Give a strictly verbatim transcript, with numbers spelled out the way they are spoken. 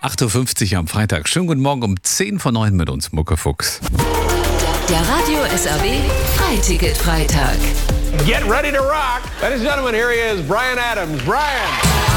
acht Uhr fünfzig am Freitag. Schönen guten Morgen um zehn vor neun mit uns, Muckefuchs. Der Radio S R B Freiticket-Freitag. Get ready to rock. Ladies and gentlemen, here he is, Bryan Adams. Bryan.